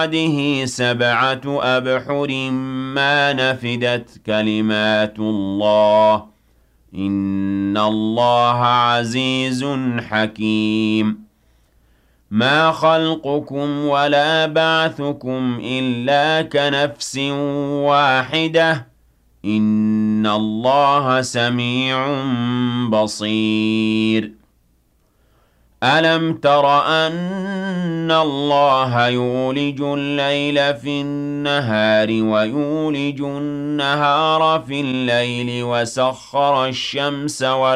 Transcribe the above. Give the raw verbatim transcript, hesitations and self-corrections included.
بعده سبعة أبحر ما نفدت كلمات الله إن الله عزيز حكيم ما خلقكم ولا بعثكم إلا كنفس واحدة إن الله سميع بصير ألم تر أن الله يولج الليل في النهار ويولج النهار في الليل وسخر الشمس